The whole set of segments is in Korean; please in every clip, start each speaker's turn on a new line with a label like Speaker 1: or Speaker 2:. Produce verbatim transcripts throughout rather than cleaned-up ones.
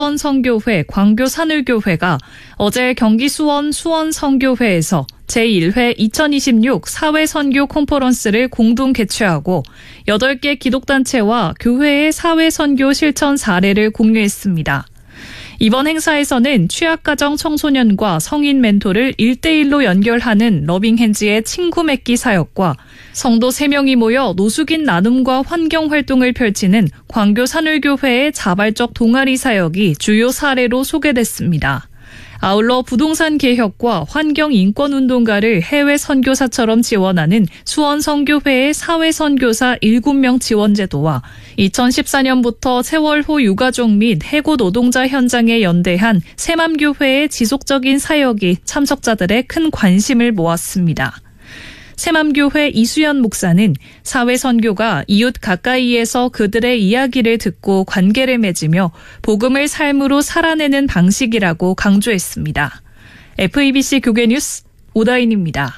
Speaker 1: 수원선교회 광교산울교회가 어제 경기 수원 수원선교회에서 제일 회 이천이십육 사회선교 컨퍼런스를 공동 개최하고 여덟 개 기독단체와 교회의 사회선교 실천 사례를 공유했습니다. 이번 행사에서는 취약가정 청소년과 성인 멘토를 일대일로 연결하는 러빙핸즈의 친구 맺기 사역과 성도 세 명이 모여 노숙인 나눔과 환경활동을 펼치는 광교산울교회의 자발적 동아리 사역이 주요 사례로 소개됐습니다. 아울러 부동산 개혁과 환경인권운동가를 해외 선교사처럼 지원하는 수원선교회의 사회선교사 일곱 명 지원 제도와 이천십사 년부터 세월호 유가족 및 해고 노동자 현장에 연대한 새맘교회의 지속적인 사역이 참석자들의 큰 관심을 모았습니다. 새맘교회 이수연 목사는 사회선교가 이웃 가까이에서 그들의 이야기를 듣고 관계를 맺으며 복음을 삶으로 살아내는 방식이라고 강조했습니다. 에프이비씨 교계뉴스 오다인입니다.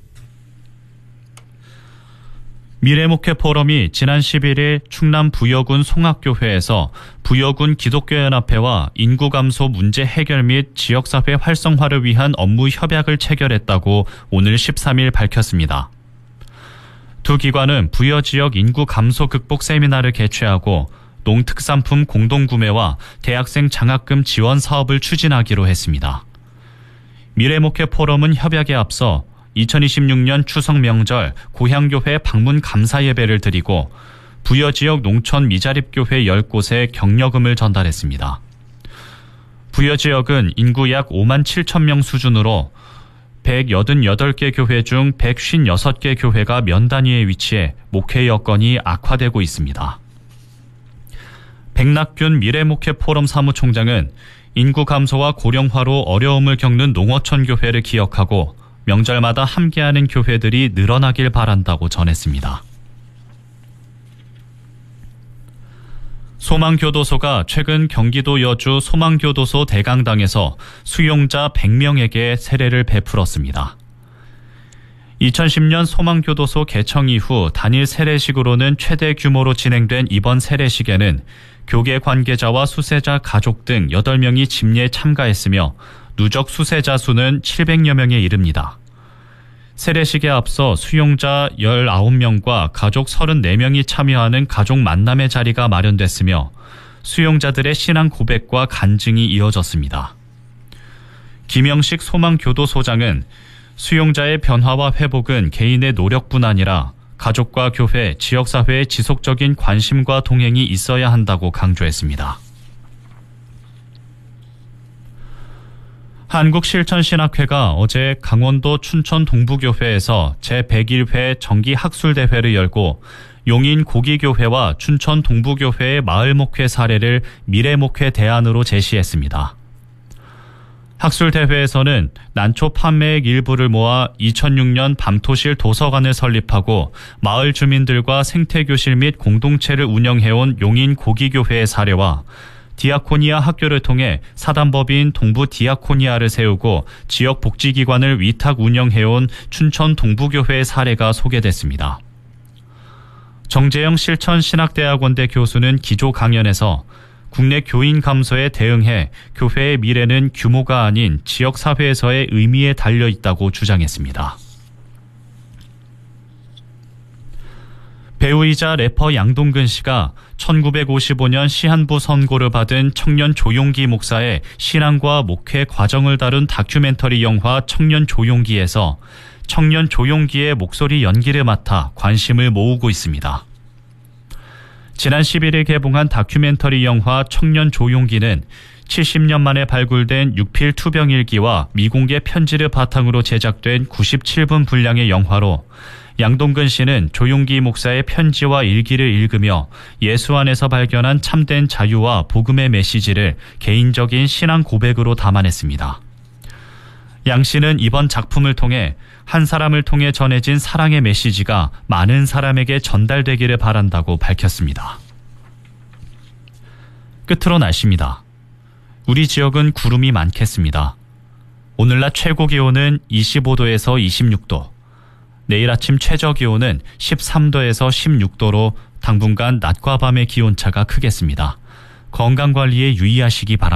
Speaker 2: 미래목회 포럼이 지난 십일 일 충남 부여군 송악교회에서 부여군 기독교연합회와 인구감소 문제 해결 및 지역사회 활성화를 위한 업무 협약을 체결했다고 오늘 십삼 일 밝혔습니다. 두 기관은 부여 지역 인구 감소 극복 세미나를 개최하고 농특산품 공동구매와 대학생 장학금 지원 사업을 추진하기로 했습니다. 미래목회 포럼은 협약에 앞서 이천이십육 년 추석 명절 고향교회 방문 감사 예배를 드리고 부여 지역 농촌 미자립교회 열 곳에 격려금을 전달했습니다. 부여 지역은 인구 약 오만 칠천 명 수준으로 백팔십팔 개 교회 중 백오십육 개 교회가 면 단위에 위치해 목회 여건이 악화되고 있습니다. 백낙균 미래목회 포럼 사무총장은 인구 감소와 고령화로 어려움을 겪는 농어촌 교회를 기억하고 명절마다 함께하는 교회들이 늘어나길 바란다고 전했습니다. 소망교도소가 최근 경기도 여주 소망교도소 대강당에서 수용자 백 명에게 세례를 베풀었습니다. 이천십 년 소망교도소 개청 이후 단일 세례식으로는 최대 규모로 진행된 이번 세례식에는 교계 관계자와 수세자 가족 등 여덟 명이 집례에 참가했으며 누적 수세자 수는 칠백여 명에 이릅니다. 세례식에 앞서 수용자 열아홉 명과 가족 서른네 명이 참여하는 가족 만남의 자리가 마련됐으며 수용자들의 신앙 고백과 간증이 이어졌습니다. 김영식 소망교도소장은 수용자의 변화와 회복은 개인의 노력뿐 아니라 가족과 교회, 지역사회의 지속적인 관심과 동행이 있어야 한다고 강조했습니다. 한국실천신학회가 어제 강원도 춘천 동부교회에서 제백일 회 정기학술대회를 열고 용인 고기교회와 춘천 동부교회의 마을목회 사례를 미래목회 대안으로 제시했습니다. 학술대회에서는 난초 판매액 일부를 모아 이천육 년 밤토실 도서관을 설립하고 마을 주민들과 생태교실 및 공동체를 운영해온 용인 고기교회의 사례와 디아코니아 학교를 통해 사단법인 동부 디아코니아를 세우고 지역 복지기관을 위탁 운영해온 춘천 동부교회의 사례가 소개됐습니다. 정재영 실천신학대학원대 교수는 기조 강연에서 국내 교인 감소에 대응해 교회의 미래는 규모가 아닌 지역사회에서의 의미에 달려있다고 주장했습니다. 배우이자 래퍼 양동근 씨가 천구백오십오 년 시한부 선고를 받은 청년 조용기 목사의 신앙과 목회 과정을 다룬 다큐멘터리 영화 청년 조용기에서 청년 조용기의 목소리 연기를 맡아 관심을 모으고 있습니다. 지난 십일 일 개봉한 다큐멘터리 영화 청년 조용기는 칠십 년 만에 발굴된 육필 투병일기와 미공개 편지를 바탕으로 제작된 구십칠 분 분량의 영화로 양동근 씨는 조용기 목사의 편지와 일기를 읽으며 예수 안에서 발견한 참된 자유와 복음의 메시지를 개인적인 신앙 고백으로 담아냈습니다. 양 씨는 이번 작품을 통해 한 사람을 통해 전해진 사랑의 메시지가 많은 사람에게 전달되기를 바란다고 밝혔습니다. 끝으로 날씨입니다. 우리 지역은 구름이 많겠습니다. 오늘 낮 최고 기온은 이십오 도에서 이십육 도, 내일 아침 최저 기온은 십삼 도에서 십육 도로 당분간 낮과 밤의 기온차가 크겠습니다. 건강관리에 유의하시기 바랍니다.